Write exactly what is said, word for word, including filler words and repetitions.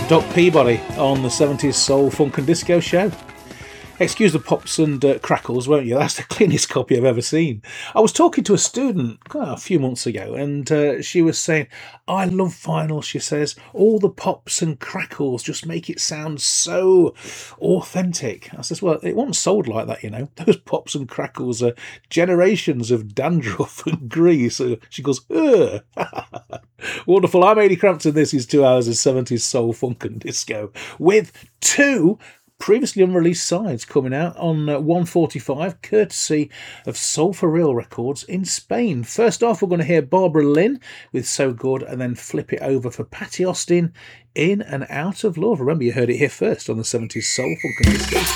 Doc Peabody on the seventies Soul, Funk and Disco Show. Excuse the pops and uh, crackles, won't you? That's the cleanest copy I've ever seen. I was talking to a student oh, a few months ago, and uh, she was saying, I love vinyl, she says. All the pops and crackles just make it sound so authentic. I says, well, it wasn't sold like that, you know. Those pops and crackles are generations of dandruff and grease. So she goes, ugh. Wonderful. I'm Ady Crampton. This is two hours of seventies Soul, Funk and Disco with two previously unreleased sides coming out on uh, one forty-five, courtesy of Soul for Real Records in Spain. First off, we're going to hear Barbara Lynn with So Good, and then flip it over for Patty Austin, In and Out of Love. Remember, you heard it here first on the seventies Soul, Funk and Disco Show.